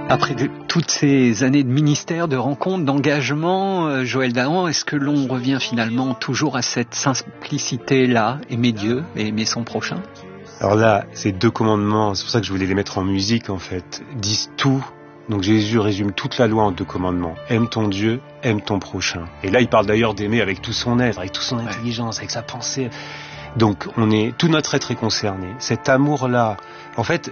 Après toutes ces années de ministère, de rencontres, d'engagement, Joël Dahan, est-ce que l'on revient finalement toujours à cette simplicité-là, aimer Dieu et aimer son prochain ? Alors là, ces deux commandements, c'est pour ça que je voulais les mettre en musique en fait, disent tout. Donc Jésus résume toute la loi en deux commandements. Aime ton Dieu, aime ton prochain. Et là, il parle d'ailleurs d'aimer avec tout son être, avec toute son intelligence, avec sa pensée. Donc tout notre être est concerné. Cet amour-là, en fait,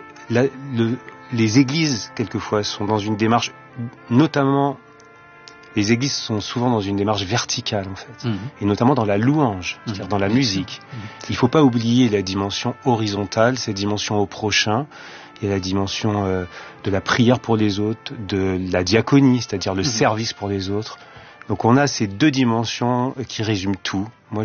les églises, quelquefois, sont dans une démarche, notamment, les églises sont souvent dans une démarche verticale, en fait. Et notamment dans la louange, c'est-à-dire dans la musique. Il ne faut pas oublier la dimension horizontale, cette dimension au prochain. Il y a la dimension de la prière pour les autres, de la diaconie, c'est-à-dire le service pour les autres. Donc on a ces deux dimensions qui résument tout. Moi,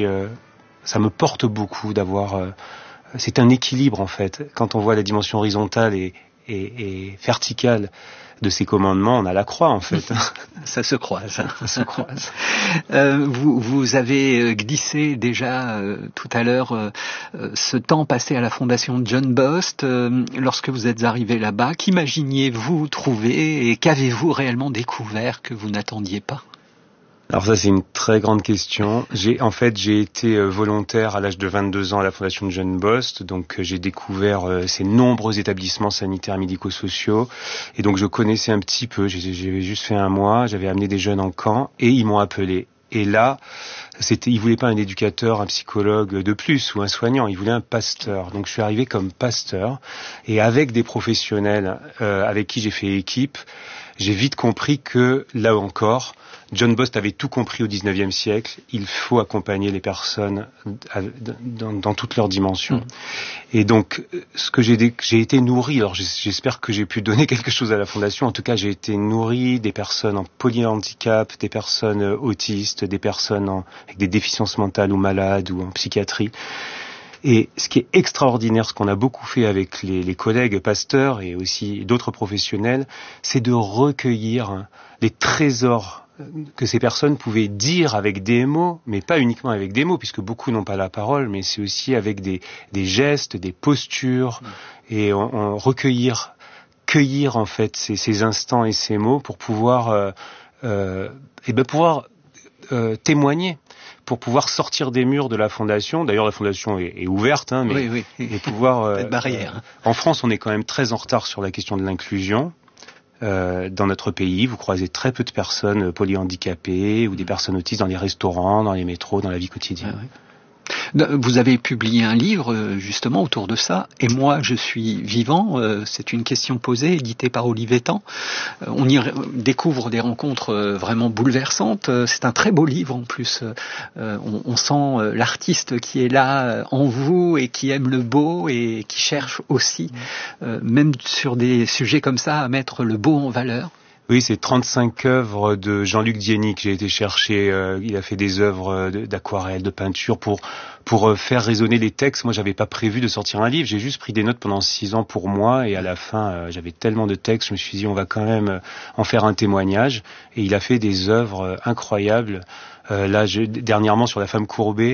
ça me porte beaucoup d'avoir... c'est un équilibre, en fait. Quand on voit la dimension horizontale et verticale de ces commandements, on a la croix, en fait. Ça se croise. Ça se croise. Vous avez glissé déjà tout à l'heure ce temps passé à la fondation John Bost. Lorsque vous êtes arrivé là-bas, qu'imaginiez-vous trouver et qu'avez-vous réellement découvert que vous n'attendiez pas ? Alors ça, c'est une très grande question. J'ai été volontaire à l'âge de 22 ans à la Fondation John Bost. Donc, j'ai découvert ces nombreux établissements sanitaires médico-sociaux. Et donc, je connaissais un petit peu. J'avais juste fait un mois. J'avais amené des jeunes en camp et ils m'ont appelé. Et là, ils voulaient pas un éducateur, un psychologue de plus ou un soignant. Ils voulaient un pasteur. Donc, je suis arrivé comme pasteur et avec des professionnels avec qui j'ai fait équipe. J'ai vite compris que, là encore, John Bost avait tout compris au XIXe siècle. Il faut accompagner les personnes dans toutes leurs dimensions. Et donc, j'ai été nourri. Alors, j'espère que j'ai pu donner quelque chose à la Fondation. En tout cas, j'ai été nourri des personnes en polyhandicap, des personnes autistes, des personnes avec des déficiences mentales ou malades ou en psychiatrie. Et ce qui est extraordinaire, ce qu'on a beaucoup fait avec les collègues pasteurs et aussi d'autres professionnels, c'est de recueillir les trésors que ces personnes pouvaient dire avec des mots, mais pas uniquement avec des mots, puisque beaucoup n'ont pas la parole, mais c'est aussi avec des gestes, des postures, et cueillir en fait ces instants et ces mots pour pouvoir témoigner, pour pouvoir sortir des murs de la Fondation. D'ailleurs, la Fondation est ouverte, mais pouvoir... barrière. En France, on est quand même très en retard sur la question de l'inclusion. Dans notre pays, vous croisez très peu de personnes polyhandicapées ou des personnes autistes dans les restaurants, dans les métros, dans la vie quotidienne. Vous avez publié un livre justement autour de ça, et moi je suis vivant, c'est une question posée, édité par Olivetan. On y découvre des rencontres vraiment bouleversantes, c'est un très beau livre en plus, on sent l'artiste qui est là en vous et qui aime le beau et qui cherche aussi, même sur des sujets comme ça, à mettre le beau en valeur. Oui, c'est 35 œuvres de Jean-Luc Dieny que j'ai été chercher. Il a fait des œuvres d'aquarelle, de peinture pour faire résonner les textes. Moi, j'avais pas prévu de sortir un livre. J'ai juste pris des notes pendant 6 ans pour moi. Et à la fin, j'avais tellement de textes, je me suis dit, on va quand même en faire un témoignage. Et il a fait des œuvres incroyables. Dernièrement, sur la femme courbée,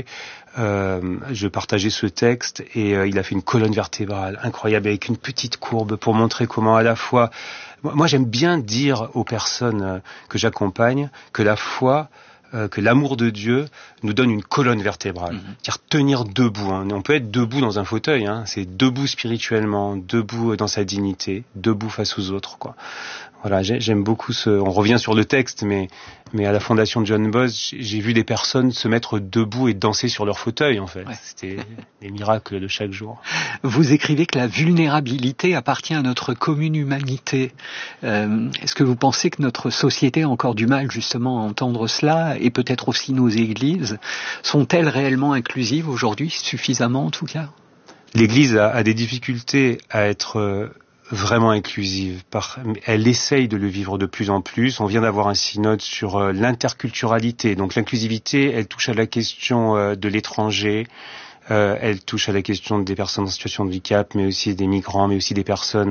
je partageais ce texte et il a fait une colonne vertébrale incroyable avec une petite courbe pour montrer comment à la fois... Moi, j'aime bien dire aux personnes que j'accompagne que la foi, que l'amour de Dieu nous donne une colonne vertébrale. C'est-à-dire tenir debout. On peut être debout dans un fauteuil. C'est debout spirituellement, debout dans sa dignité, debout face aux autres, quoi. Voilà, j'aime beaucoup on revient sur le texte, mais à la Fondation John Bost, j'ai vu des personnes se mettre debout et danser sur leur fauteuil, en fait. Ouais. C'était des miracles de chaque jour. Vous écrivez que la vulnérabilité appartient à notre commune humanité. Est-ce que vous pensez que notre société a encore du mal, justement, à entendre cela, et peut-être aussi nos églises? Sont-elles réellement inclusives aujourd'hui, suffisamment en tout cas? L'Église a des difficultés à être... vraiment inclusive. Elle essaye de le vivre de plus en plus. On vient d'avoir un synode sur l'interculturalité. Donc l'inclusivité, elle touche à la question de l'étranger, elle touche à la question des personnes en situation de handicap, mais aussi des migrants, mais aussi des personnes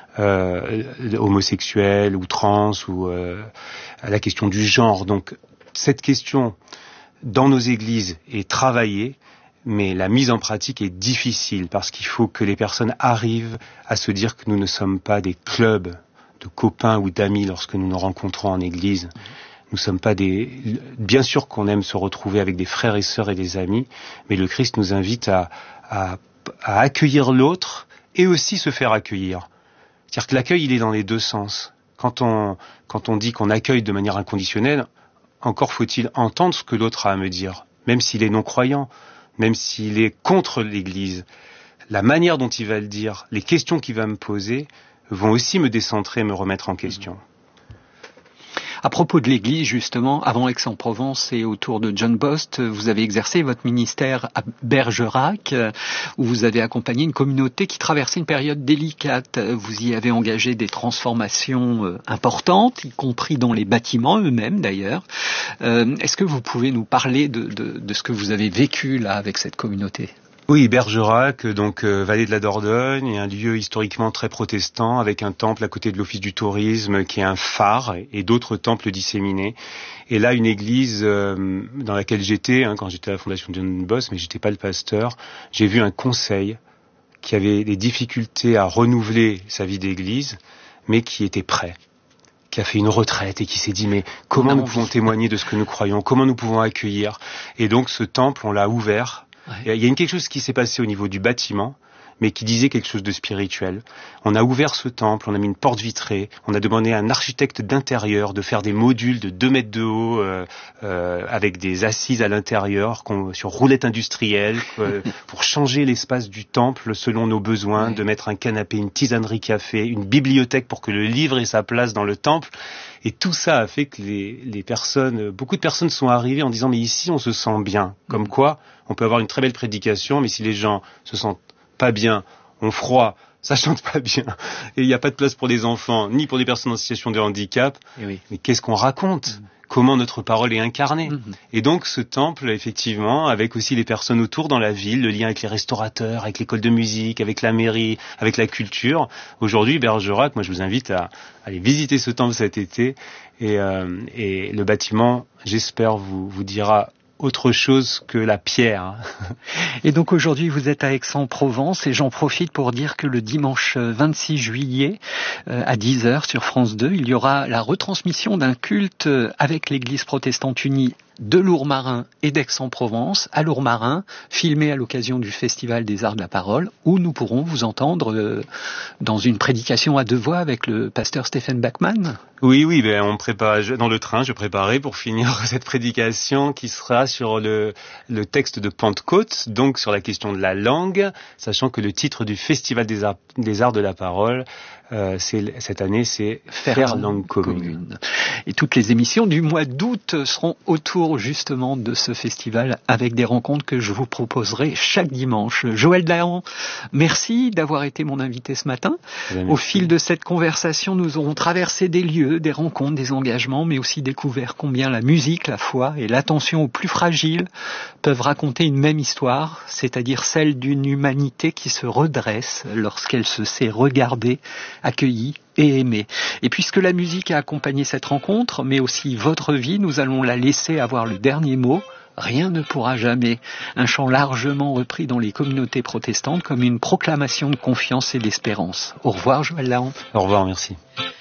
homosexuelles ou trans, ou à la question du genre. Donc cette question dans nos églises est travaillée, mais la mise en pratique est difficile parce qu'il faut que les personnes arrivent à se dire que nous ne sommes pas des clubs copains ou d'amis lorsque nous nous rencontrons en église. Nous sommes pas bien sûr qu'on aime se retrouver avec des frères et sœurs et des amis, mais le Christ nous invite à accueillir l'autre et aussi se faire accueillir. C'est-à-dire que l'accueil, il est dans les deux sens. Quand on dit qu'on accueille de manière inconditionnelle, encore faut-il entendre ce que l'autre a à me dire, même s'il est non-croyant, même s'il est contre l'Église. La manière dont il va le dire, les questions qu'il va me poser, vont aussi me décentrer, me remettre en question. À propos de l'Église, justement, avant Aix-en-Provence et autour de John Bost, vous avez exercé votre ministère à Bergerac, où vous avez accompagné une communauté qui traversait une période délicate. Vous y avez engagé des transformations importantes, y compris dans les bâtiments eux-mêmes d'ailleurs. Est-ce que vous pouvez nous parler de ce que vous avez vécu là avec cette communauté ? Oui, Bergerac, donc vallée de la Dordogne, un lieu historiquement très protestant, avec un temple à côté de l'office du tourisme qui est un phare et d'autres temples disséminés. Et là, une église dans laquelle j'étais, quand j'étais à la Fondation John Bost, mais j'étais pas le pasteur, j'ai vu un conseil qui avait des difficultés à renouveler sa vie d'église, mais qui était prêt, qui a fait une retraite et qui s'est dit mais comment nous pouvons témoigner de ce que nous croyons, comment nous pouvons accueillir. Et donc ce temple, on l'a ouvert. Il y a quelque chose qui s'est passé au niveau du bâtiment, mais qui disait quelque chose de spirituel. On a ouvert ce temple, on a mis une porte vitrée, on a demandé à un architecte d'intérieur de faire des modules de 2 mètres de haut avec des assises à l'intérieur sur roulette industrielle pour changer l'espace du temple selon nos besoins, de mettre un canapé, une tisanerie café, une bibliothèque pour que le livre ait sa place dans le temple. Et tout ça a fait que beaucoup de personnes sont arrivées en disant mais ici on se sent bien. Comme quoi, on peut avoir une très belle prédication, mais si les gens se sentent pas bien, ont froid, ça chante pas bien, et il n'y a pas de place pour les enfants, ni pour des personnes en situation de handicap, mais qu'est-ce qu'on raconte ? Comment notre parole est incarnée. Et donc ce temple, effectivement, avec aussi les personnes autour dans la ville, le lien avec les restaurateurs, avec l'école de musique, avec la mairie, avec la culture. Aujourd'hui, Bergerac, moi je vous invite à aller visiter ce temple cet été, et le bâtiment, j'espère, vous dira autre chose que la pierre. Et donc aujourd'hui vous êtes à Aix-en-Provence et j'en profite pour dire que le dimanche 26 juillet à 10h sur France 2, il y aura la retransmission d'un culte avec l'Église protestante unie de Lourmarin et d'Aix-en-Provence à Lourmarin, filmé à l'occasion du Festival des Arts de la Parole, où nous pourrons vous entendre dans une prédication à 2 voix avec le pasteur Stephen Bachmann. Oui, on prépare dans le train, je préparais pour finir cette prédication qui sera sur le texte de Pentecôte, donc sur la question de la langue, sachant que le titre du Festival des Arts de la Parole, cette année, c'est Faire langue commune. Et toutes les émissions du mois d'août seront autour justement de ce festival avec des rencontres que je vous proposerai chaque dimanche. Joël Dahan, merci d'avoir été mon invité ce matin. Au fil de cette conversation, nous aurons traversé des lieux, des rencontres, des engagements, mais aussi découvert combien la musique, la foi et l'attention aux plus fragiles peuvent raconter une même histoire, c'est-à-dire celle d'une humanité qui se redresse lorsqu'elle se sait regardée, accueillie et aimée. Et puisque la musique a accompagné cette rencontre, mais aussi votre vie, nous allons la laisser avoir le dernier mot. Rien ne pourra jamais. Un chant largement repris dans les communautés protestantes comme une proclamation de confiance et d'espérance. Au revoir, Joël Dahan. Au revoir, merci.